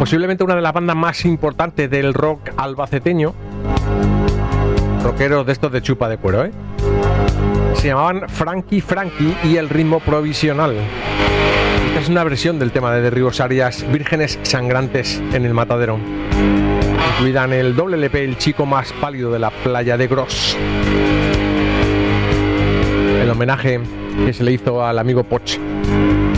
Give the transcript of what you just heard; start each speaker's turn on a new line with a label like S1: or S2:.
S1: posiblemente una de las bandas más importantes del rock albaceteño. Rockeros de estos de chupa de cuero, ¿eh? Se llamaban Frankie Frankie y el ritmo provisional. Esta es una versión del tema de Derribos Arias, Vírgenes Sangrantes en el Matadero, incluida en el doble LP El chico más pálido de la playa de Gros. El homenaje que se le hizo al amigo Poch.